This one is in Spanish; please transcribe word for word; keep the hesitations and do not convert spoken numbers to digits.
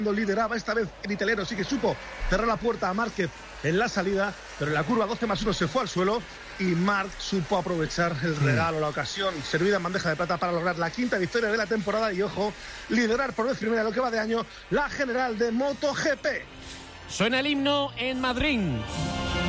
lideraba esta vez el italiano, sí que supo cerrar la puerta a Márquez en la salida, pero en la curva doce más uno se fue al suelo y Marc supo aprovechar el regalo, la ocasión servida en bandeja de plata para lograr la quinta victoria de la temporada y, ojo, liderar por vez primera lo que va de año la general de MotoGP. Suena el himno en Madrid.